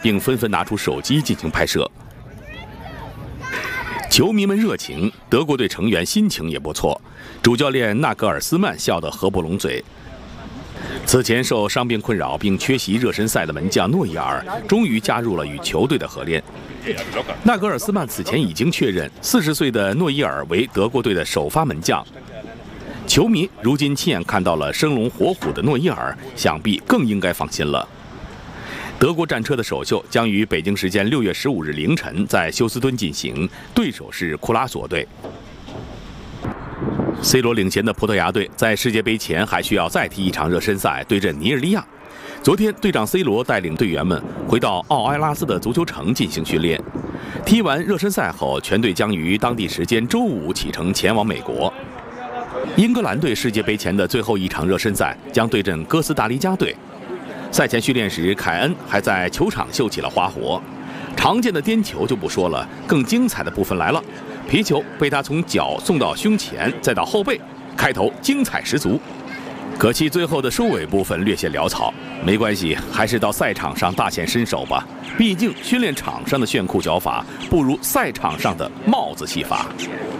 并纷纷拿出手机进行拍摄。球迷们热情，德国队成员心情也不错，主教练纳格尔斯曼笑得合不拢嘴。此前受伤病困扰并缺席热身赛的门将诺伊尔，终于加入了与球队的合练。纳格尔斯曼此前已经确认40岁的诺伊尔为德国队的首发门将。球迷如今亲眼看到了生龙活虎的诺伊尔，想必更应该放心了。德国战车的首秀将于北京时间6月15日凌晨在休斯敦进行，对手是库拉索队。C 罗领衔的葡萄牙队在世界杯前还需要再踢一场热身赛，对阵尼日利亚。昨天，队长 C 罗带领队员们回到奥埃拉斯的足球城进行训练。踢完热身赛后，全队将于当地时间周五启程前往美国。英格兰队世界杯前的最后一场热身赛将对阵哥斯达黎加队。赛前训练时，凯恩还在球场秀起了花活。常见的颠球就不说了，更精彩的部分来了。皮球被他从脚送到胸前，再到后背，开头精彩十足。可惜最后的收尾部分略显潦草，没关系，还是到赛场上大显身手吧。毕竟训练场上的炫酷脚法，不如赛场上的帽子戏法。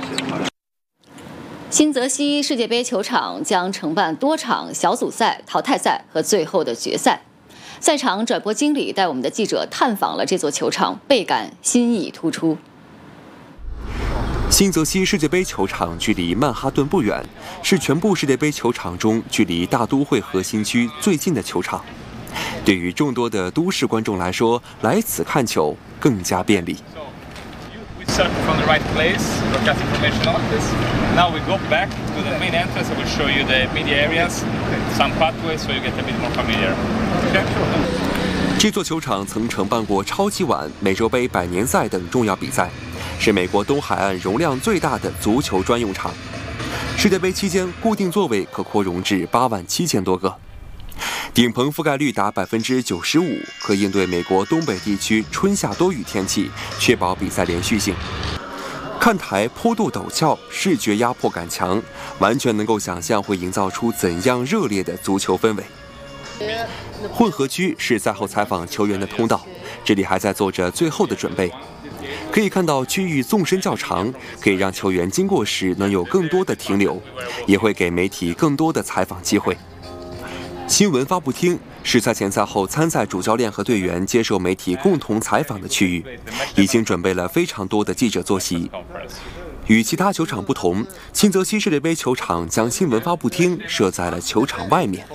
新泽西世界杯球场将承办多场小组赛、淘汰赛和最后的决赛。赛场转播经理带我们的记者探访了这座球场，倍感新意突出。 新泽西世界杯球场距离曼哈顿不远，是全部世界杯球场中距离大都会核心区最近的球场。对于众多的都市观众来说，来此看球更加便利。 From the right place, broadcast information on this. Now we go back to the main entrance. I will show you the media areas, some pathways, so you get a bit more familiar. Okay. 这座球场曾承办过超级碗、美洲杯百年赛等重要比赛，是美国东海岸容量最大的足球专用场。世界杯期间，固定座位可扩容至87000多个。顶棚覆盖率达95%，可应对美国东北地区春夏多雨天气，确保比赛连续性。看台坡度陡峭，视觉压迫感强，完全能够想象会营造出怎样热烈的足球氛围。混合区是赛后采访球员的通道，这里还在做着最后的准备。可以看到区域纵深较长，可以让球员经过时能有更多的停留，也会给媒体更多的采访机会。新闻发布厅是赛前赛后参赛主教练和队员接受媒体共同采访的区域，已经准备了非常多的记者坐席。与其他球场不同，新泽西世界杯球场将新闻发布厅设在了球场外面。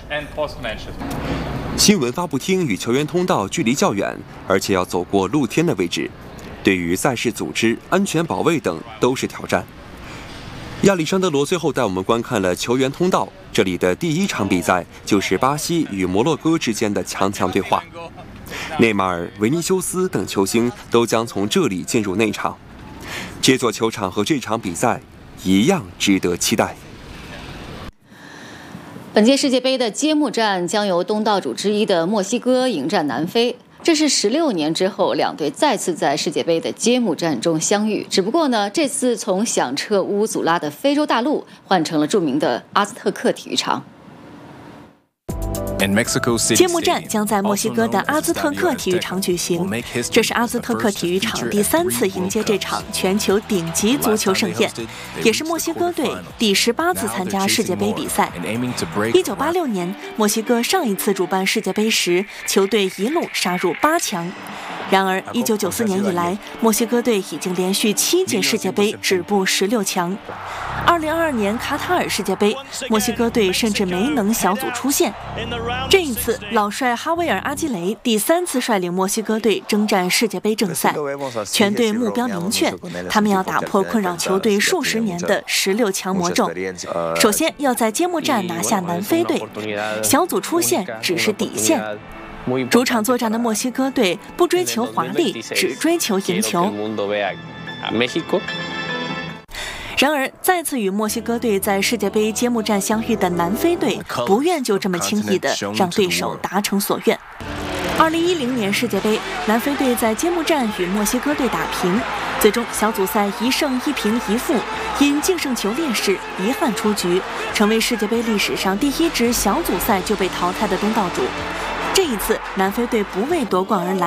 新闻发布厅与球员通道距离较远，而且要走过露天的位置，对于赛事组织、安全保卫等都是挑战。亚历山德罗最后带我们观看了球员通道，这里的第一场比赛就是巴西与摩洛哥之间的强强对话。内马尔、维尼修斯等球星都将从这里进入内场。这座球场和这场比赛一样值得期待。 本届世界杯的揭幕战将由东道主之一的墨西哥迎战南非。这是16年之后两队再次在世界杯的揭幕战中相遇，只不过呢，这次从响彻乌祖拉的非洲大陆换成了著名的阿兹特克体育场。 揭幕战将在墨西哥的阿兹特克体育场举行，这是阿兹特克体育场第3次迎接这场全球顶级足球盛宴，也是墨西哥队第18次参加世界杯比赛。1986年，墨西哥上一次主办世界杯时，球队一路杀入8强。然而1994年以来，墨西哥队已经连续7届世界杯止步16强。2022年卡塔尔世界杯，墨西哥队甚至没能小组出线。这一次，老帅哈维尔·阿基雷第3次率领墨西哥队征战世界杯正赛，全队目标明确，他们要打破困扰球队数十年的16强魔咒。首先要在揭幕战拿下南非队，小组出线只是底线。主场作战的墨西哥队不追求华丽，只追求赢球。然而，再次与墨西哥队在世界杯揭幕战相遇的南非队，不愿就这么轻易地让对手达成所愿。2010年世界杯，南非队在揭幕战与墨西哥队打平，最终小组赛1胜1平1负，因净胜球劣势遗憾出局，成为世界杯历史上第1支小组赛就被淘汰的东道主。这一次，南非队不为夺冠而来。